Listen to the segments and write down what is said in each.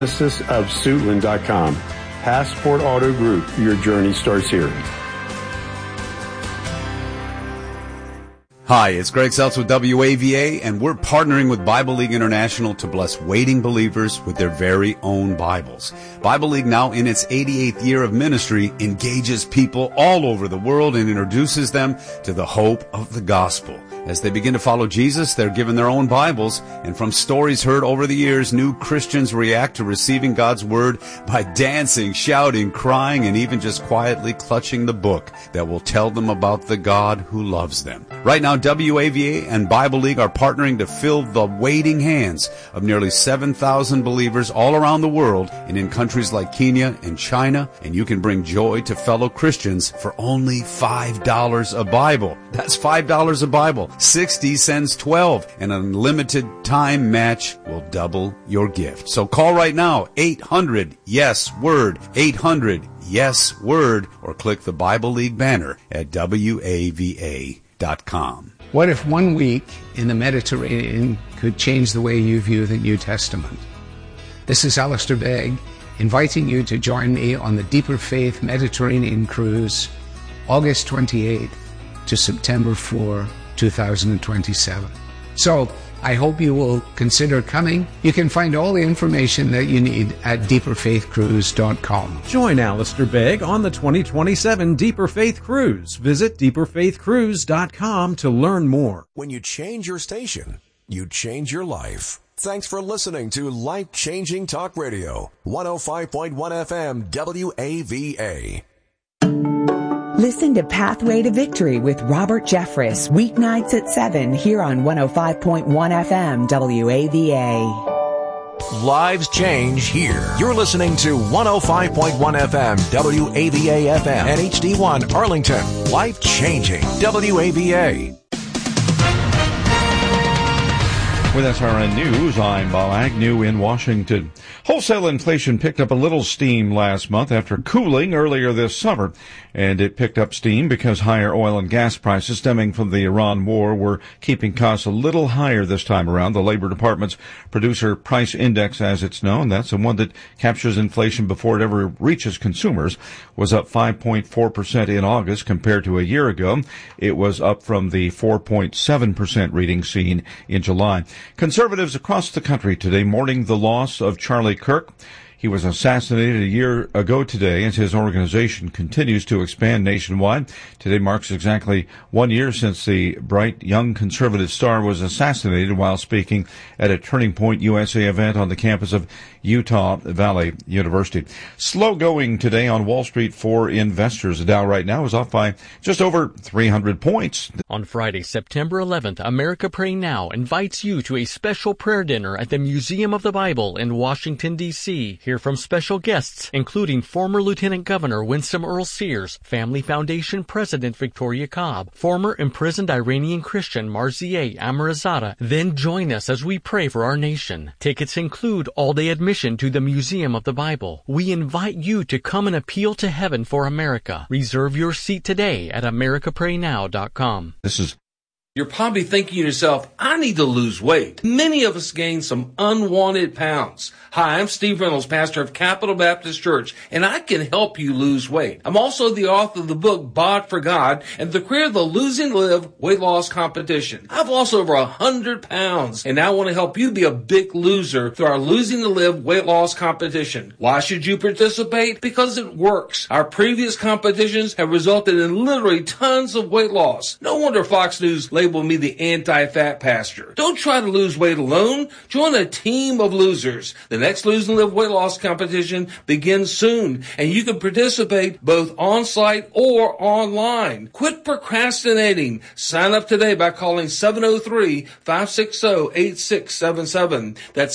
of Suitland.com. Passport Auto Group, your journey starts here. Hi, it's Greg Seltz with WAVA, and we're partnering with Bible League International to bless waiting believers with their very own Bibles. Bible League, now in its 88th year of ministry, engages people all over the world and introduces them to the hope of the gospel. As they begin to follow Jesus, they're given their own Bibles, and from stories heard over the years, new Christians react to receiving God's Word by dancing, shouting, crying, and even just quietly clutching the book that will tell them about the God who loves them. Right now, WAVA and Bible League are partnering to fill the waiting hands of nearly 7,000 believers all around the world and in countries like Kenya and China, and you can bring joy to fellow Christians for only $5 a Bible. That's $5 a Bible. 60 sends 12, and an unlimited time match will double your gift. So call right now, 800-YES-WORD, 800-YES-WORD, or click the Bible League banner at WAVA.com. What if 1 week in the Mediterranean could change the way you view the New Testament? This is Alistair Begg, inviting you to join me on the Deeper Faith Mediterranean Cruise, August 28th to September 4, 2027. So, I hope you will consider coming. You can find all the information that you need at deeperfaithcruise.com. Join Alistair Begg on the 2027 Deeper Faith Cruise. Visit deeperfaithcruise.com to learn more. When you change your station, you change your life. Thanks for listening to Life-Changing Talk Radio, 105.1 FM WAVA. Listen to Pathway to Victory with Robert Jeffress, weeknights at 7 here on 105.1 FM WAVA. Lives change here. You're listening to 105.1 FM WAVA FM and HD1 Arlington. Life-changing WAVA. With SRN News, I'm Bob Agnew in Washington. Wholesale inflation picked up a little steam last month after cooling earlier this summer, and it picked up steam because higher oil and gas prices stemming from the Iran war were keeping costs a little higher this time around. The Labor Department's Producer Price Index, as it's known, that's the one that captures inflation before it ever reaches consumers, was up 5.4% in August compared to a year ago. It was up from the 4.7% reading seen in July. Conservatives across the country today mourning the loss of Charlie Kirk. He was assassinated a year ago today as his organization continues to expand nationwide. Today marks exactly 1 year since the bright young conservative star was assassinated while speaking at a Turning Point USA event on the campus of Utah Valley University. Slow going today on Wall Street for investors. The Dow right now is off by just over 300 points. On Friday, September 11th, America Pray Now invites you to a special prayer dinner at the Museum of the Bible in Washington, D.C. Hear from special guests, including former Lieutenant Governor Winsome Earl Sears, Family Foundation President Victoria Cobb, former imprisoned Iranian Christian Marzieh Amirzadeh. Then join us as we pray for our nation. Tickets include all-day admission to the Museum of the Bible. We invite you to come and appeal to heaven for America. Reserve your seat today at americapraynow.com. You're probably thinking to yourself, I need to lose weight. Many of us gain some unwanted pounds. Hi, I'm Steve Reynolds, pastor of Capital Baptist Church, and I can help you lose weight. I'm also the author of the book, Bod for God, and the creator of the Lose and Live weight loss competition. I've lost over 100 pounds, and I want to help you be a big loser through our Losing to Live weight loss competition. Why should you participate? Because it works. Our previous competitions have resulted in literally tons of weight loss. No wonder Fox News labeled me the anti-fat pastor. Don't try to lose weight alone. Join a team of losers. The next Lose and Live weight loss competition begins soon, and you can participate both on-site or online. Quit procrastinating. Sign up today by calling 703-560-8677. That's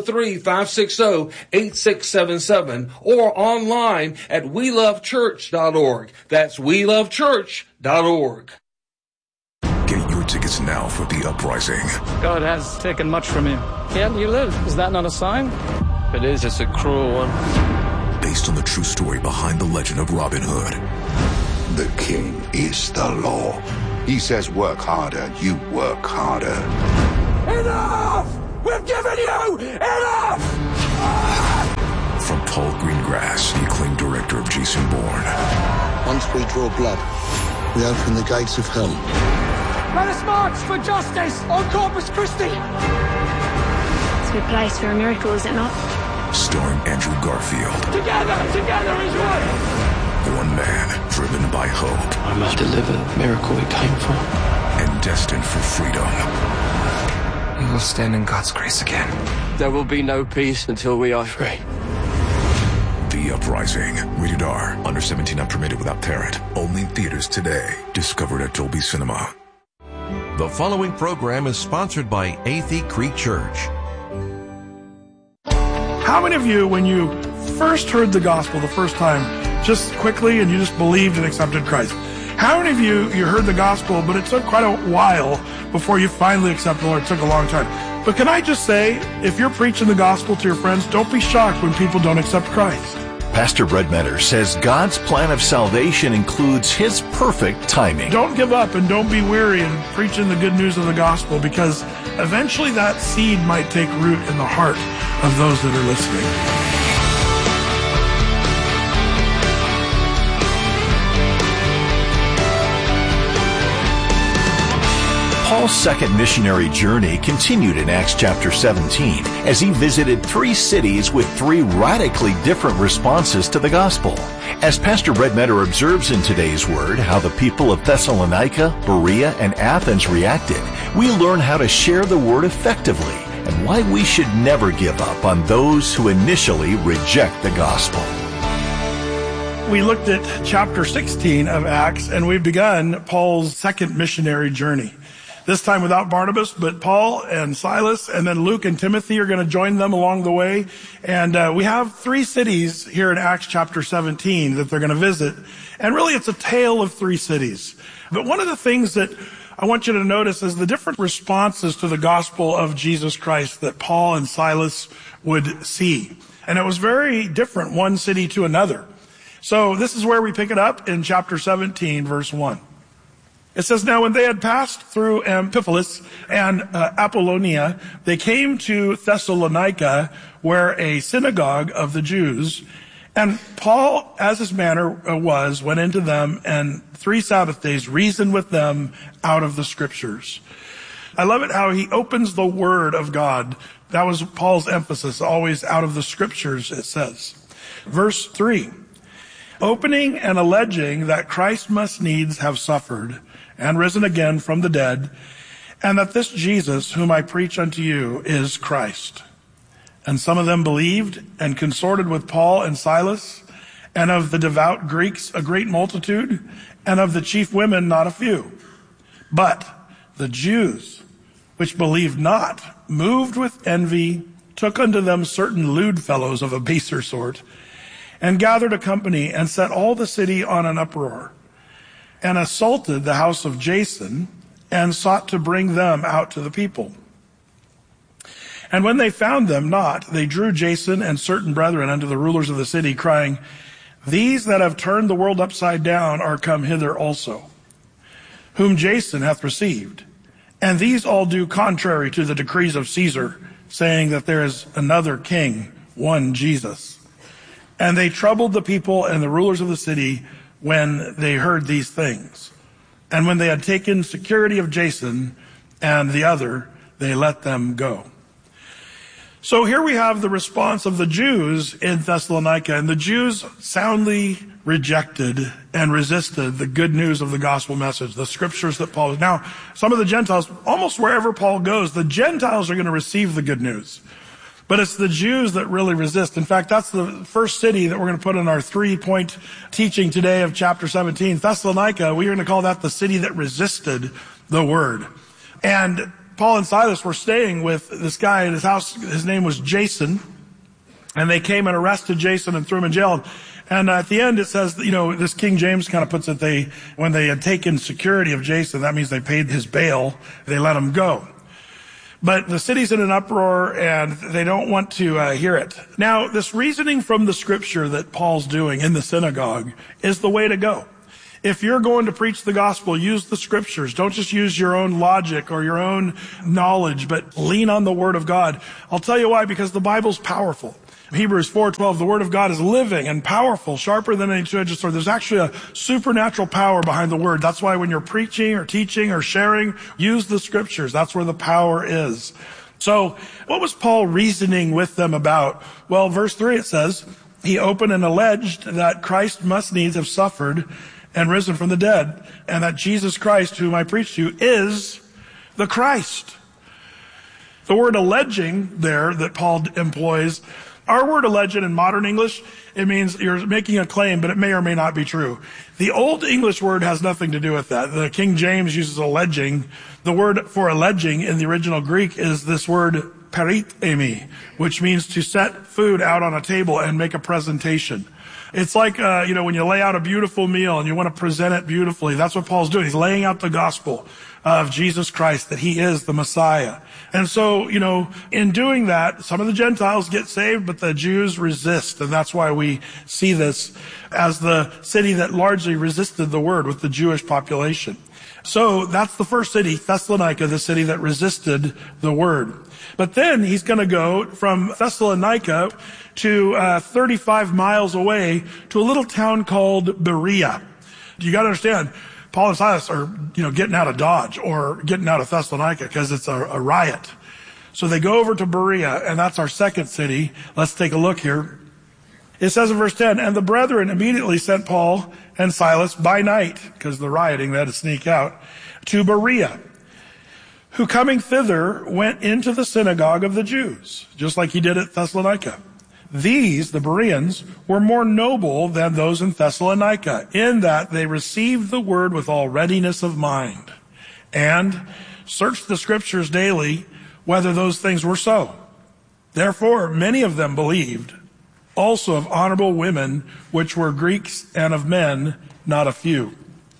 703-560-8677, or online at welovechurch.org. That's welovechurch.org. Get your tickets now for The Uprising. God has taken much from you. Yet you live. Is that not a sign? It is. It's a cruel one. Based on the true story behind the legend of Robin Hood. The king is the law. He says work harder, you work harder. Enough! We've given you enough! Snodgrass, the acclaimed director of Jason Bourne. Once we draw blood, we open the gates of hell. Let us march for justice on Corpus Christi! It's a good place for a miracle, is it not? Starring Andrew Garfield. Together is one! One man driven by hope. I must deliver the miracle we came for. And destined for freedom. We will stand in God's grace again. There will be no peace until we are free. The Uprising. Rated R. Under 17 not permitted without parent. Only in theaters today. Discovered at Dolby Cinema. The following program is sponsored by Athey Creek Church. How many of you, when you first heard the gospel the first time, just quickly and you just believed and accepted Christ? How many of you heard the gospel, but it took quite a while before you finally accepted the Lord? It took a long time. But can I just say, if you're preaching the gospel to your friends, don't be shocked when people don't accept Christ. Pastor Brett Metter says God's plan of salvation includes His perfect timing. Don't give up and don't be weary in preaching the good news of the gospel, because eventually that seed might take root in the heart of those that are listening. Paul's second missionary journey continued in Acts chapter 17 as he visited 3 cities with 3 radically different responses to the gospel. As Pastor Brett Metter observes in today's Word how the people of Thessalonica, Berea, and Athens reacted, we learn how to share the Word effectively and why we should never give up on those who initially reject the gospel. We looked at chapter 16 of Acts, and we've begun Paul's second missionary journey. This time without Barnabas, but Paul and Silas, and then Luke and Timothy are going to join them along the way. And we have 3 cities here in Acts chapter 17 that they're going to visit. And really it's a tale of 3 cities. But one of the things that I want you to notice is the different responses to the gospel of Jesus Christ that Paul and Silas would see. And it was very different, one city to another. So this is where we pick it up in chapter 17, verse 1. It says, now when they had passed through Amphipolis and Apollonia, they came to Thessalonica, where a synagogue of the Jews. And Paul, as his manner was, went into them and 3 Sabbath days reasoned with them out of the Scriptures. I love it how he opens the Word of God. That was Paul's emphasis, always out of the Scriptures, it says. Verse 3, opening and alleging that Christ must needs have suffered and risen again from the dead, and that this Jesus, whom I preach unto you, is Christ. And some of them believed and consorted with Paul and Silas, and of the devout Greeks a great multitude, and of the chief women not a few. But the Jews, which believed not, moved with envy, took unto them certain lewd fellows of a baser sort, and gathered a company, and set all the city on an uproar, and assaulted the house of Jason, and sought to bring them out to the people. And when they found them not, they drew Jason and certain brethren unto the rulers of the city, crying, these that have turned the world upside down are come hither also, whom Jason hath received. And these all do contrary to the decrees of Caesar, saying that there is another king, one Jesus. And they troubled the people and the rulers of the city when they heard these things. And when they had taken security of Jason and the other, they let them go. So here we have the response of the Jews in Thessalonica, and the Jews soundly rejected and resisted the good news of the gospel message, the Scriptures that Paul... Now, some of the Gentiles, almost wherever Paul goes, the Gentiles are going to receive the good news. But it's the Jews that really resist. In fact, that's the first city that we're going to put in our 3-point teaching today of chapter 17. Thessalonica, we're going to call that the city that resisted the word. And Paul and Silas were staying with this guy in his house. His name was Jason. And they came and arrested Jason and threw him in jail. And at the end it says, this King James kind of puts it, when they had taken security of Jason, that means they paid his bail, they let him go. But the city's in an uproar, and they don't want to hear it. Now, this reasoning from the Scripture that Paul's doing in the synagogue is the way to go. If you're going to preach the gospel, use the Scriptures. Don't just use your own logic or your own knowledge, but lean on the Word of God. I'll tell you why, because the Bible's powerful. Hebrews 4:12, the word of God is living and powerful, sharper than any two-edged sword. There's actually a supernatural power behind the word. That's why when you're preaching or teaching or sharing, use the scriptures. That's where the power is. So what was Paul reasoning with them about? Well, verse 3, it says, he opened and alleged that Christ must needs have suffered and risen from the dead, and that Jesus Christ, whom I preach to you, is the Christ. The word alleging there that Paul employs, our word alleged in modern English, it means you're making a claim, but it may or may not be true. The old English word has nothing to do with that. The King James uses alleging. The word for alleging in the original Greek is this word peritemi, which means to set food out on a table and make a presentation. It's like, when you lay out a beautiful meal and you want to present it beautifully. That's what Paul's doing. He's laying out the gospel of Jesus Christ, that he is the Messiah. And so, in doing that, some of the Gentiles get saved, but the Jews resist. And that's why we see this as the city that largely resisted the word with the Jewish population. So that's the first city, Thessalonica, the city that resisted the word. But then he's going to go from Thessalonica to 35 miles away to a little town called Berea. You got to understand, Paul and Silas are, getting out of Dodge or getting out of Thessalonica because it's a riot. So they go over to Berea, and that's our second city. Let's take a look here. It says in verse 10, and the brethren immediately sent Paul and Silas by night, because of the rioting, they had to sneak out, to Berea, who coming thither went into the synagogue of the Jews, just like he did at Thessalonica. These, the Bereans, were more noble than those in Thessalonica, in that they received the word with all readiness of mind, and searched the scriptures daily whether those things were so. Therefore, many of them believed, also of honorable women, which were Greeks, and of men, not a few.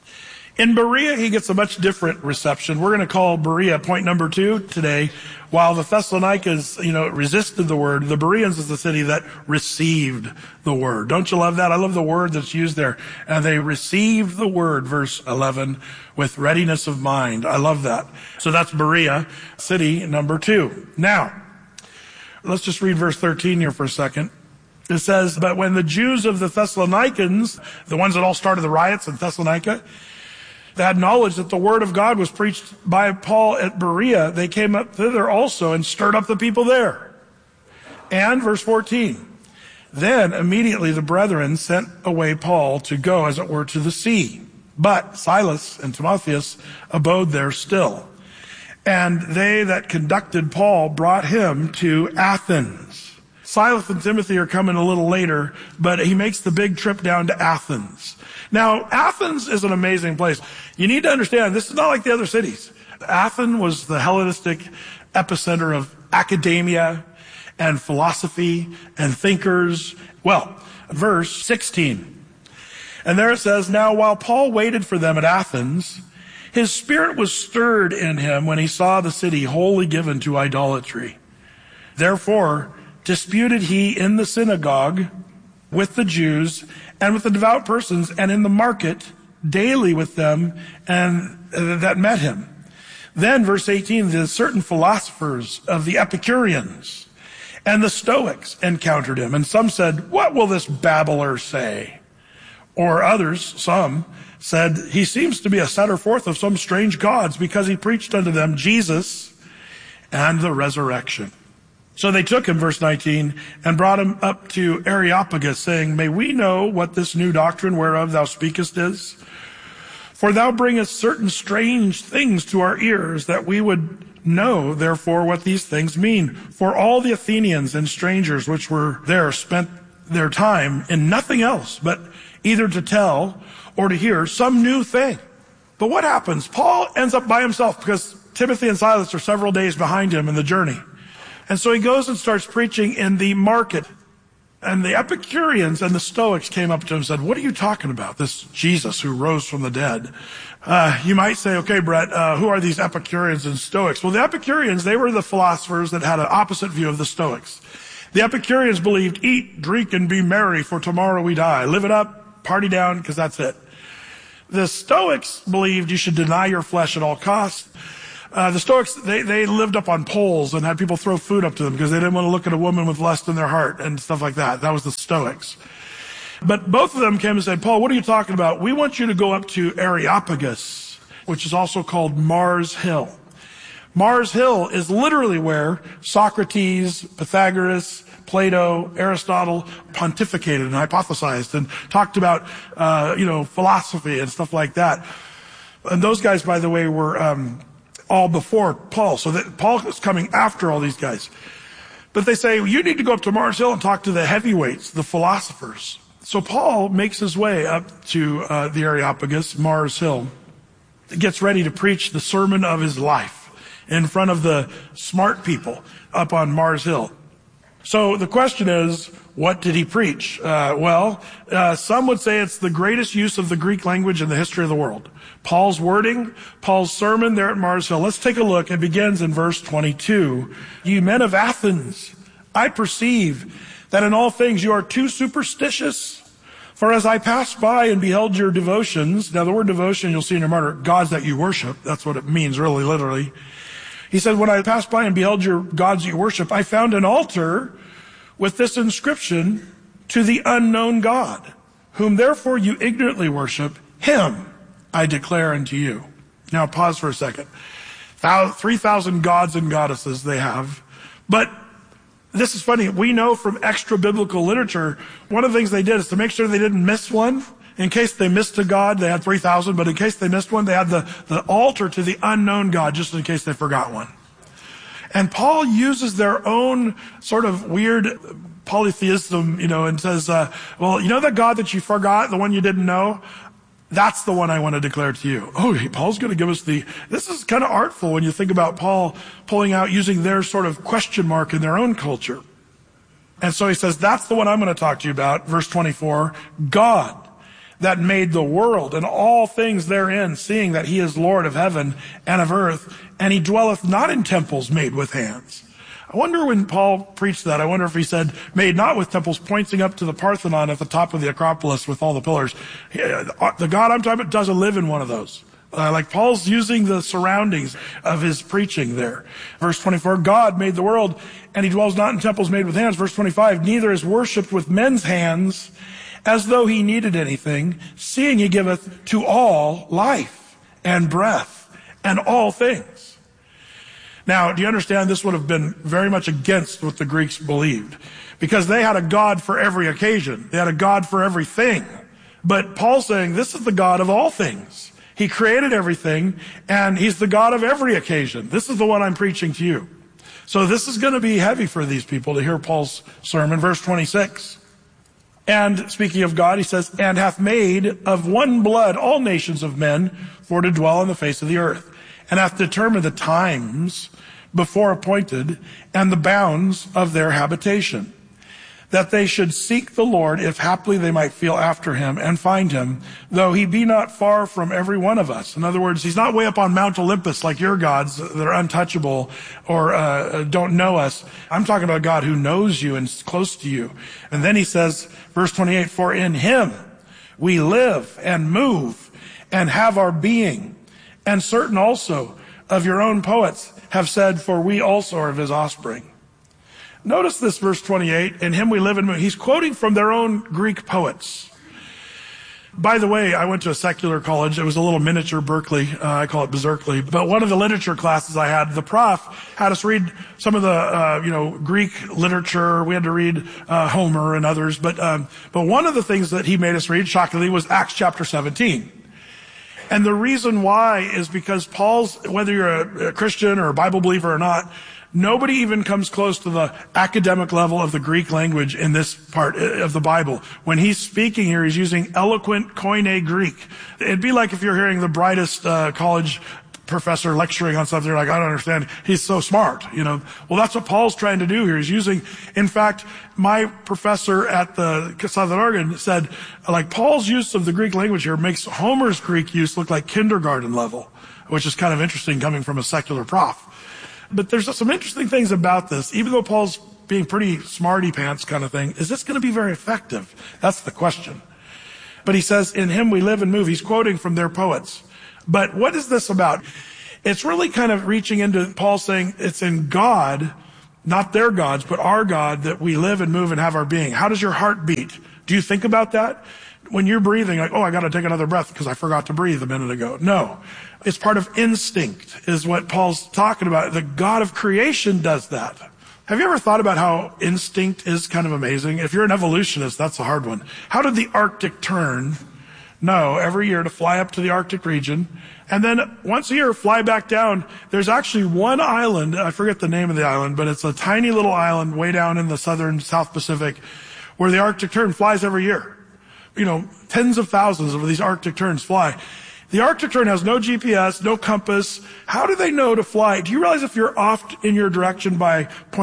In Berea, he gets a much different reception. We're going to call Berea point number 2 today. While the Thessalonians, resisted the word, the Bereans is the city that received the word. Don't you love that? I love the word that's used there. And they received the word, verse 11, with readiness of mind. I love that. So that's Berea, city number 2. Now, let's just read verse 13 here for a second. It says, but when the Jews of the Thessalonians, the ones that all started the riots in Thessalonica, they had knowledge that the word of God was preached by Paul at Berea, they came up thither also and stirred up the people there. And verse 14, then immediately the brethren sent away Paul to go, as it were, to the sea. But Silas and Timotheus abode there still. And they that conducted Paul brought him to Athens. Silas and Timothy are coming a little later, but he makes the big trip down to Athens. Now, Athens is an amazing place. You need to understand, this is not like the other cities. Athens was the Hellenistic epicenter of academia and philosophy and thinkers. Well, verse 16. And there it says, now while Paul waited for them at Athens, his spirit was stirred in him when he saw the city wholly given to idolatry. Therefore, disputed he in the synagogue with the Jews and with the devout persons, and in the market daily with them and that met him. Then, verse 18, the certain philosophers of the Epicureans and the Stoics encountered him, and some said, what will this babbler say? Or others, some, said, he seems to be a setter forth of some strange gods, because he preached unto them Jesus and the resurrection. So they took him, verse 19, and brought him up to Areopagus, saying, may we know what this new doctrine whereof thou speakest is? For thou bringest certain strange things to our ears, that we would know, therefore, what these things mean. For all the Athenians and strangers which were there spent their time in nothing else, but either to tell or to hear some new thing. But what happens? Paul ends up by himself, because Timothy and Silas are several days behind him in the journey. And so he goes and starts preaching in the market. And the Epicureans and the Stoics came up to him and said, what are you talking about, this Jesus who rose from the dead? You might say, okay, Brett, who are these Epicureans and Stoics? Well, the Epicureans, they were the philosophers that had an opposite view of the Stoics. The Epicureans believed, eat, drink, and be merry, for tomorrow we die. Live it up, party down, because that's it. The Stoics believed you should deny your flesh at all costs. The Stoics, they lived up on poles and had people throw food up to them because they didn't want to look at a woman with lust in their heart and stuff like that. That was the Stoics. But both of them came and said, Paul, what are you talking about? We want you to go up to Areopagus, which is also called Mars Hill. Mars Hill is literally where Socrates, Pythagoras, Plato, Aristotle pontificated and hypothesized and talked about, philosophy and stuff like that. And those guys, by the way, were all before Paul. So that Paul is coming after all these guys. But they say, you need to go up to Mars Hill and talk to the heavyweights, the philosophers. So Paul makes his way up to the Areopagus, Mars Hill, gets ready to preach the sermon of his life in front of the smart people up on Mars Hill. So the question is, what did he preach? Some would say it's the greatest use of the Greek language in the history of the world. Paul's wording, Paul's sermon there at Mars Hill. Let's take a look. It begins in verse 22. You men of Athens, I perceive that in all things you are too superstitious. For as I passed by and beheld your devotions, now the word devotion you'll see in your martyr, gods that you worship. That's what it means really, literally. He said, when I passed by and beheld your gods you worship, I found an altar with this inscription, to the unknown God, whom therefore you ignorantly worship, him I declare unto you. Now pause for a second. 3,000 gods and goddesses they have. But this is funny. We know from extra biblical literature, one of the things they did is to make sure they didn't miss one. In case they missed a god, they had 3,000, but in case they missed one, they had the altar to the unknown God, just in case they forgot one. And Paul uses their own sort of weird polytheism, and says, that God that you forgot, the one you didn't know, that's the one I want to declare to you. Oh, Paul's going to give us this is kind of artful when you think about Paul pulling out, using their sort of question mark in their own culture. And so he says, that's the one I'm going to talk to you about. Verse 24, God that made the world and all things therein, seeing that he is Lord of heaven and of earth, and he dwelleth not in temples made with hands. I wonder when Paul preached that, I wonder if he said, made not with temples, pointing up to the Parthenon at the top of the Acropolis with all the pillars. The God I'm talking about doesn't live in one of those. Like Paul's using the surroundings of his preaching there. Verse 24, God made the world, and he dwells not in temples made with hands. Verse 25, neither is worshipped with men's hands, as though he needed anything, seeing he giveth to all life and breath and all things. Now, do you understand this would have been very much against what the Greeks believed? Because they had a God for every occasion. They had a God for everything. But Paul's saying this is the God of all things. He created everything, and he's the God of every occasion. This is the one I'm preaching to you. So this is going to be heavy for these people to hear Paul's sermon. Verse 26. And speaking of God, he says, and hath made of one blood all nations of men for to dwell on the face of the earth, and hath determined the times before appointed and the bounds of their habitation, that they should seek the Lord, if haply they might feel after him and find him, though he be not far from every one of us. In other words, he's not way up on Mount Olympus like your gods that are untouchable or don't know us. I'm talking about a God who knows you and is close to you. And then he says, verse 28, for in him we live and move and have our being. And certain also of your own poets have said, for we also are of his offspring. Notice this, verse 28, in him we live and move. He's quoting from their own Greek poets. By the way, I went to a secular college. It was a little miniature Berkeley. I call it Berserkly. But one of the literature classes I had, the prof had us read some of the, Greek literature. We had to read Homer and others. But one of the things that he made us read, shockingly, was Acts chapter 17. And the reason why is because Paul's, whether you're a Christian or a Bible believer or not, nobody even comes close to the academic level of the Greek language in this part of the Bible. When he's speaking here, he's using eloquent Koine Greek. It'd be like if you're hearing the brightest college professor lecturing on something, you're like, I don't understand. He's so smart, Well, that's what Paul's trying to do here. He's using, in fact, my professor at the Southern Oregon said, like, Paul's use of the Greek language here makes Homer's Greek use look like kindergarten level, which is kind of interesting coming from a secular prof. But there's some interesting things about this. Even though Paul's being pretty smarty pants kind of thing, is this going to be very effective? That's the question. But he says, in him we live and move. He's quoting from their poets. But what is this about? it's really kind of reaching into Paul saying it's in God, not their gods, but our God, that we live and move and have our being. How does your heart beat? Do you think about that? When you're breathing, like, oh, I got to take another breath because I forgot to breathe a minute ago. No. It's part of instinct is what Paul's talking about. The God of creation does that. Have you ever thought about how instinct is kind of amazing? If you're an evolutionist, that's a hard one. How did the Arctic tern know every year to fly up to the Arctic region and then once a year fly back down? There's actually one island, I forget the name of the island, but it's a tiny little island way down in the southern South Pacific where the Arctic tern flies every year. Tens of thousands of these Arctic terns fly. The Arctic tern has no GPS, no compass. How do they know to fly? Do you realize if you're off in your direction by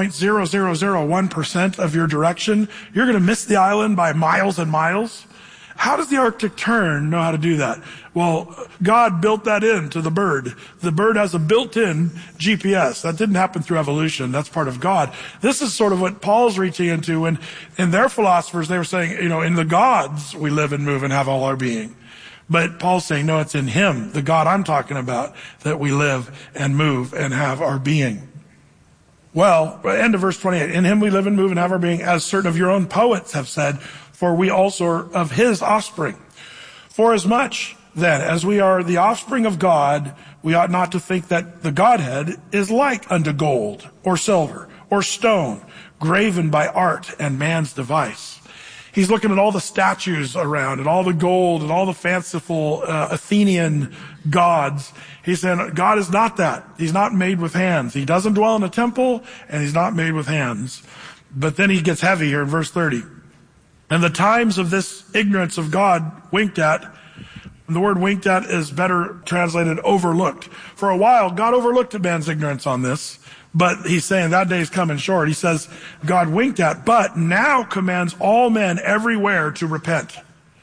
0.0001% of your direction, you're going to miss the island by miles and miles? How does the Arctic tern know how to do that? Well, God built that into the bird. The bird has a built-in GPS. That didn't happen through evolution. That's part of God. This is sort of what Paul's reaching into when, in their philosophers, they were saying, in the gods we live and move and have all our being. But Paul's saying, no, it's in him, the God I'm talking about, that we live and move and have our being. Well, end of verse 28. In him we live and move and have our being, as certain of your own poets have said, for we also are of his offspring. For as much, then, as we are the offspring of God, we ought not to think that the Godhead is like unto gold, or silver, or stone, graven by art and man's device. He's looking at all the statues around, and all the gold, and all the fanciful Athenian gods. He's saying, God is not that. He's not made with hands. He doesn't dwell in a temple, and he's not made with hands. But then he gets heavy here in verse 30. And the times of this ignorance of God winked at, the word winked at is better translated overlooked. For a while, God overlooked man's ignorance on this, but he's saying that day is coming short. He says, God winked at, but now commands all men everywhere to repent.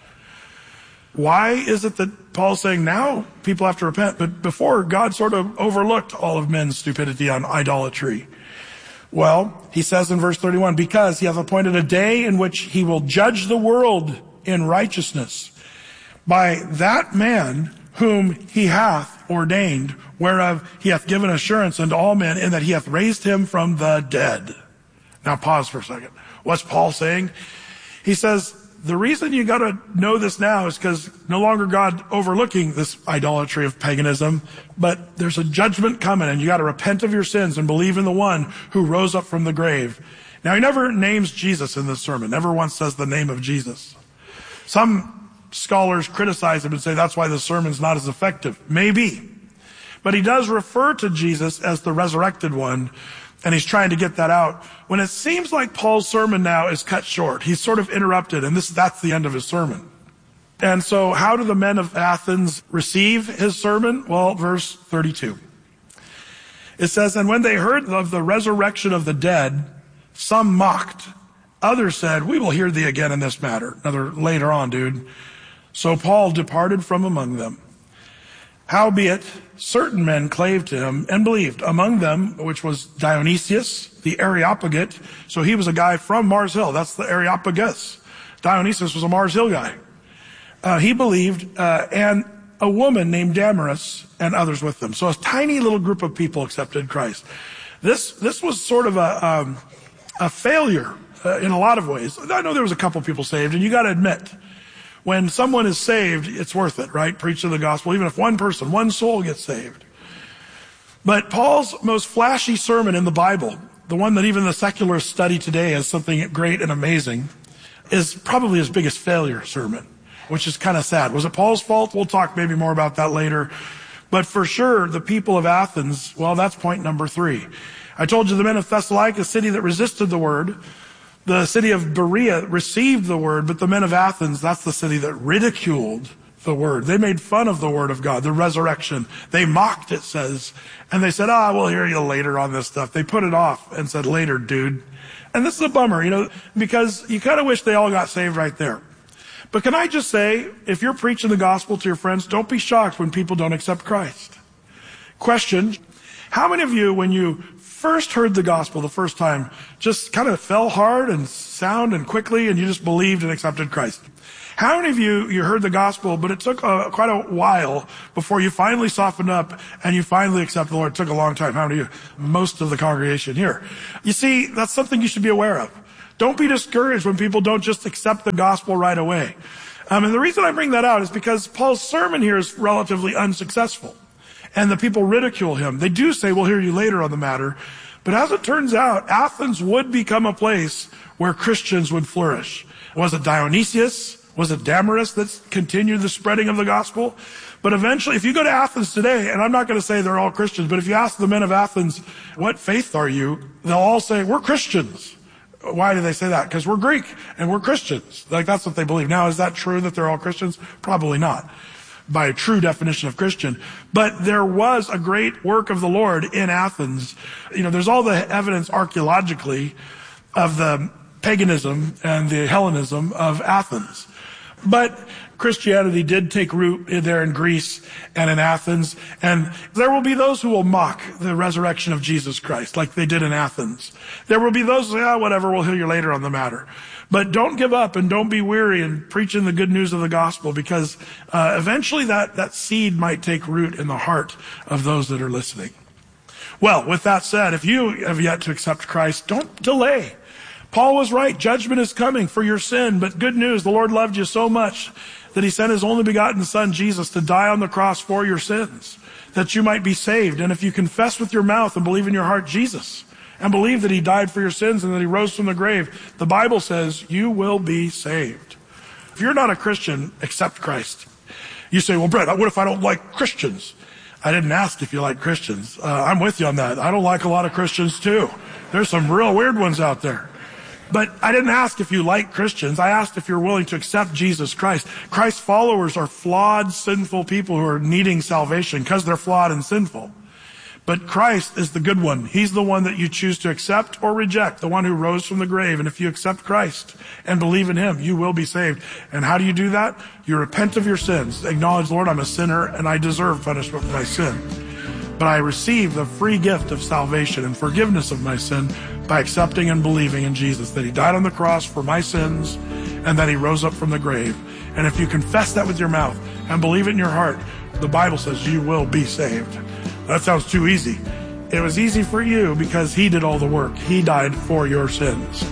Why is it that Paul's saying now people have to repent, but before God sort of overlooked all of men's stupidity on idolatry? Well, he says in verse 31, because he hath appointed a day in which he will judge the world in righteousness by that man whom he hath ordained, whereof he hath given assurance unto all men, in that he hath raised him from the dead. Now pause for a second. What's Paul saying? He says, the reason you got to know this now is because no longer God overlooking this idolatry of paganism, but there's a judgment coming, and you got to repent of your sins and believe in the one who rose up from the grave. Now, he never names Jesus in this sermon, never once says the name of Jesus. Some scholars criticize him and say that's why the sermon's not as effective. Maybe. But he does refer to Jesus as the resurrected one, and he's trying to get that out. When it seems like Paul's sermon now is cut short, he's sort of interrupted, and that's the end of his sermon. And so how do the men of Athens receive his sermon? Well, verse 32. It says, and when they heard of the resurrection of the dead, some mocked. Others said, we will hear thee again in this matter. Another later on, dude. So Paul departed from among them. Howbeit, certain men clave to him and believed, among them, which was Dionysius, the Areopagite. So he was a guy from Mars Hill. That's the Areopagus. Dionysius was a Mars Hill guy. He believed, and a woman named Damaris and others with them. So a tiny little group of people accepted Christ. This was sort of a failure in a lot of ways. I know there was a couple people saved, and you got to admit, when someone is saved, it's worth it, right? Preach the gospel, even if one person, one soul gets saved. But Paul's most flashy sermon in the Bible, the one that even the secularists study today as something great and amazing, is probably his biggest failure sermon, which is kind of sad. Was it Paul's fault? We'll talk maybe more about that later. But for sure, the people of Athens, well, that's point number 3. I told you the men of Thessalonica, a city that resisted the word. The city of Berea received the word, but the men of Athens, that's the city that ridiculed the word. They made fun of the word of God, the resurrection. They mocked, it says. And they said, we'll hear you later on this stuff. They put it off and said, later, dude. And this is a bummer, because you kind of wish they all got saved right there. But can I just say, if you're preaching the gospel to your friends, don't be shocked when people don't accept Christ. Question, how many of you, when you first heard the gospel the first time just kind of fell hard and sound and quickly, and you just believed and accepted Christ? How many of you heard the gospel, but it took quite a while before you finally softened up and you finally accepted the Lord? It took a long time. How many of you? Most of the congregation here. You see, that's something you should be aware of. Don't be discouraged when people don't just accept the gospel right away. And the reason I bring that out is because Paul's sermon here is relatively unsuccessful. And the people ridicule him. They do say, we'll hear you later on the matter. But as it turns out, Athens would become a place where Christians would flourish. Was it Dionysius? Was it Damaris that continued the spreading of the gospel? But eventually, if you go to Athens today, and I'm not going to say they're all Christians, but if you ask the men of Athens, what faith are you? They'll all say, we're Christians. Why do they say that? Because we're Greek and we're Christians. Like, that's what they believe. Now, is that true that they're all Christians? Probably not, by a true definition of Christian. But there was a great work of the Lord in Athens. You know, there's all the evidence archaeologically of the paganism and the Hellenism of Athens. But Christianity did take root there in Greece and in Athens, and there will be those who will mock the resurrection of Jesus Christ like they did in Athens. There will be those who say, whatever, we'll hear you later on the matter. But don't give up and don't be weary in preaching the good news of the gospel, because eventually that seed might take root in the heart of those that are listening. Well, with that said, if you have yet to accept Christ, don't delay. Paul was right. Judgment is coming for your sin, but good news, the Lord loved you so much that he sent his only begotten son, Jesus, to die on the cross for your sins, that you might be saved. And if you confess with your mouth and believe in your heart Jesus, and believe that he died for your sins and that he rose from the grave, the Bible says you will be saved. If you're not a Christian, accept Christ. You say, well, Brett, what if I don't like Christians? I didn't ask if you like Christians. I'm with you on that. I don't like a lot of Christians too. There's some real weird ones out there. But I didn't ask if you like Christians. I asked if you're willing to accept Jesus Christ. Christ's followers are flawed, sinful people who are needing salvation because they're flawed and sinful. But Christ is the good one. He's the one that you choose to accept or reject, the one who rose from the grave. And if you accept Christ and believe in him, you will be saved. And how do you do that? You repent of your sins. Acknowledge, Lord, I'm a sinner and I deserve punishment for my sin. But I receive the free gift of salvation and forgiveness of my sin by accepting and believing in Jesus, that he died on the cross for my sins and that he rose up from the grave. And if you confess that with your mouth and believe it in your heart, the Bible says you will be saved. That sounds too easy. It was easy for you because he did all the work. He died for your sins.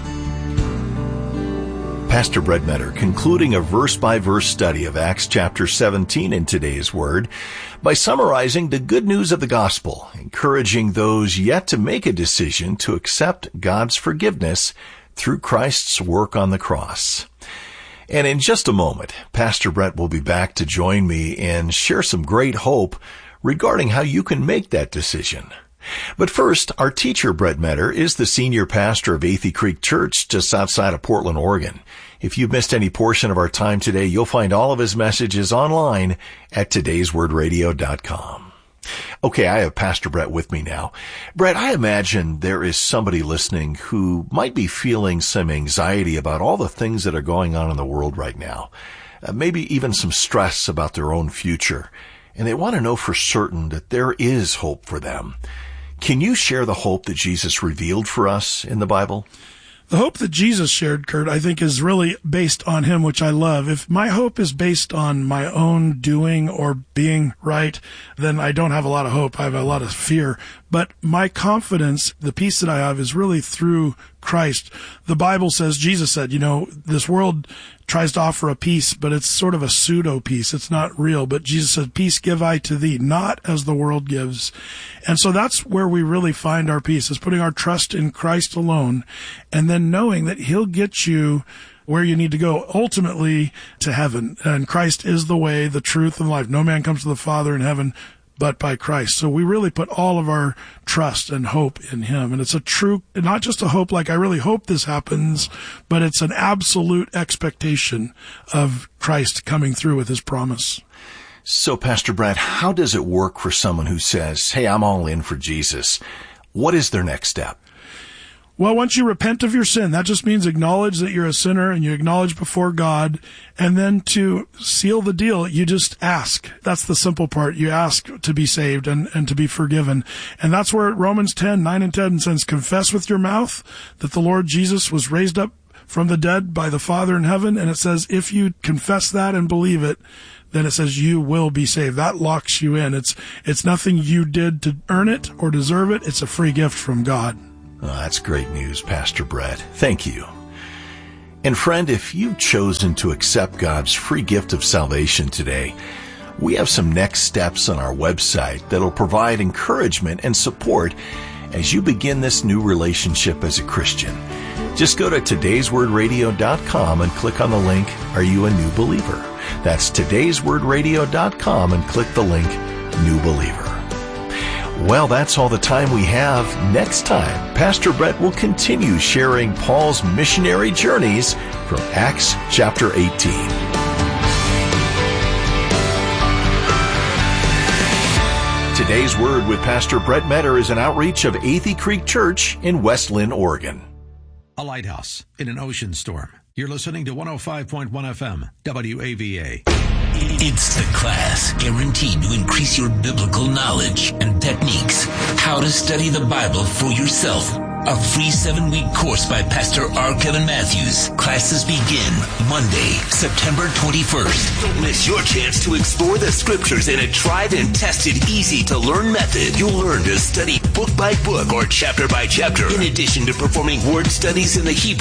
Pastor Brett Metter concluding a verse-by-verse study of Acts chapter 17 in today's Word by summarizing the good news of the gospel, encouraging those yet to make a decision to accept God's forgiveness through Christ's work on the cross. And in just a moment, Pastor Brett will be back to join me and share some great hope regarding how you can make that decision. But first, our teacher, Brett Metter, is the senior pastor of Athey Creek Church just outside of Portland, Oregon. If you've missed any portion of our time today, you'll find all of his messages online at todayswordradio.com. Okay, I have Pastor Brett with me now. Brett, I imagine there is somebody listening who might be feeling some anxiety about all the things that are going on in the world right now. Maybe even some stress about their own future. And they want to know for certain that there is hope for them. Can you share the hope that Jesus revealed for us in the Bible? The hope that Jesus shared, Kurt, I think is really based on him, which I love. If my hope is based on my own doing or being right, then I don't have a lot of hope. I have a lot of fear. But my confidence, the peace that I have, is really through Christ. The Bible says, Jesus said, this world tries to offer a peace, but it's sort of a pseudo peace. It's not real. But Jesus said, peace give I to thee, not as the world gives. And so that's where we really find our peace, is putting our trust in Christ alone, and then knowing that he'll get you where you need to go, ultimately to heaven. And Christ is the way, the truth, and life. No man comes to the Father in heaven but by Christ. So we really put all of our trust and hope in him. And it's a true, not just a hope like I really hope this happens, but it's an absolute expectation of Christ coming through with his promise. So, Pastor Brett, how does it work for someone who says, hey, I'm all in for Jesus? What is their next step? Well, once you repent of your sin, that just means acknowledge that you're a sinner and you acknowledge before God. And then to seal the deal, you just ask. That's the simple part. You ask to be saved and to be forgiven. And that's where Romans 10:9 and 10 says, confess with your mouth that the Lord Jesus was raised up from the dead by the Father in heaven. And it says, if you confess that and believe it, then it says you will be saved. That locks you in. It's nothing you did to earn it or deserve it. It's a free gift from God. Oh, that's great news, Pastor Brett. Thank you. And friend, if you've chosen to accept God's free gift of salvation today, we have some next steps on our website that'll provide encouragement and support as you begin this new relationship as a Christian. Just go to today'swordradio.com and click on the link, Are You a New Believer? That's today'swordradio.com and click the link, New Believer. Well, that's all the time we have. Next time, Pastor Brett will continue sharing Paul's missionary journeys from Acts chapter 18. Today's Word with Pastor Brett Metter is an outreach of Athey Creek Church in West Lynn, Oregon. A lighthouse in an ocean storm. You're listening to 105.1 FM, WAVA. It's the class guaranteed to increase your biblical knowledge and techniques. How to study the Bible for yourself. A free 7-week course by Pastor R. Kevin Matthews. Classes begin Monday, September 21st. Don't miss your chance to explore the scriptures in a tried and tested, easy-to-learn method. You'll learn to study book by book or chapter by chapter, in addition to performing word studies in the Hebrew